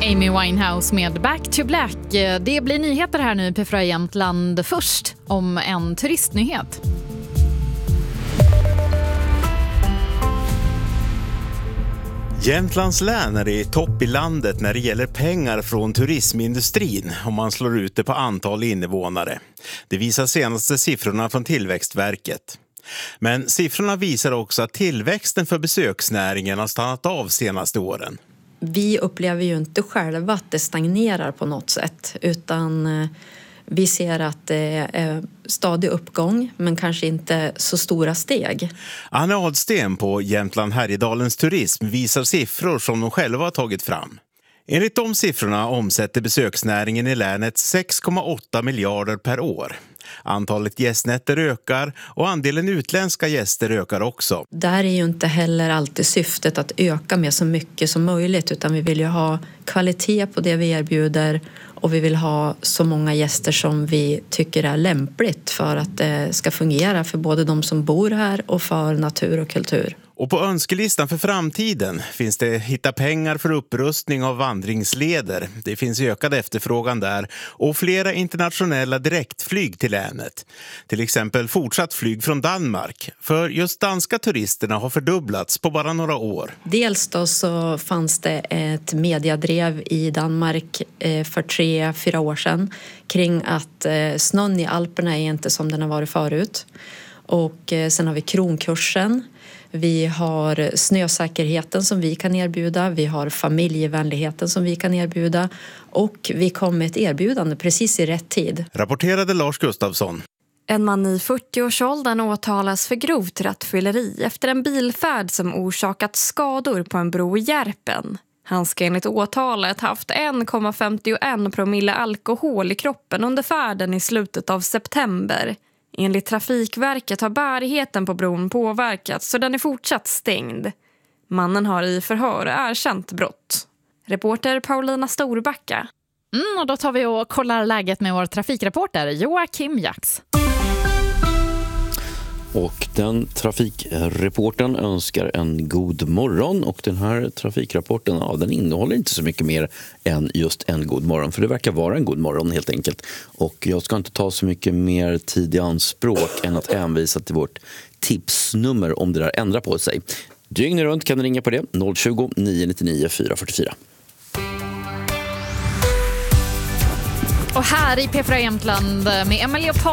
Amy Winehouse med Back to Black. Det blir nyheter här nu i P4 Jämtland. Först om en turistnyhet. Jämtlands län är i topp i landet när det gäller pengar från turismindustrin om man slår ut det på antal invånare. Det visar senaste siffrorna från Tillväxtverket. Men siffrorna visar också att tillväxten för besöksnäringen har stannat av senaste åren. Vi upplever ju inte själva att det stagnerar på något sätt, utan vi ser att det är stadig uppgång men kanske inte så stora steg. Anna Adsten på Jämtland Härjedalens turism visar siffror som de själva har tagit fram. Enligt de siffrorna omsätter besöksnäringen i länet 6,8 miljarder per år. Antalet gästnätter ökar och andelen utländska gäster ökar också. Där är ju inte heller alltid syftet att öka med så mycket som möjligt, utan vi vill ju ha kvalitet på det vi erbjuder och vi vill ha så många gäster som vi tycker är lämpligt för att det ska fungera för både de som bor här och för natur och kultur. Och på önskelistan för framtiden finns det hitta pengar för upprustning av vandringsleder. Det finns ökad efterfrågan där och flera internationella direktflyg till länet. Till exempel fortsatt flyg från Danmark. För just danska turisterna har fördubblats på bara några år. Dels då så fanns det ett mediadrev i Danmark för 3-4 år sedan kring att snön i Alperna är inte som den har varit förut. Och sen har vi kronkursen. Vi har snösäkerheten som vi kan erbjuda. Vi har familjevänligheten som vi kan erbjuda. Och vi kom med ett erbjudande precis i rätt tid. Rapporterade Lars Gustafsson. En man i 40-årsåldern åtalas för grovt rattfylleri efter en bilfärd som orsakat skador på en bro i Järpen. Han ska enligt åtalet haft 1,51 promille alkohol i kroppen under färden i slutet av september. Enligt Trafikverket har bärigheten på bron påverkats så den är fortsatt stängd. Mannen har i förhör erkänt brott. Reporter Paulina Storbacka. Och då tar vi och kollar läget med vår trafikreporter Joakim Jax. Och den trafikreporten önskar en god morgon, och den här trafikrapporten, den innehåller inte så mycket mer än just en god morgon, för det verkar vara en god morgon helt enkelt. Och jag ska inte ta så mycket mer tid i anspråk än att hänvisa till vårt tipsnummer om det där ändrar på sig. Dygnet runt kan du ringa på det, 020 999 444. Och här i P4 Jämtland med Emily och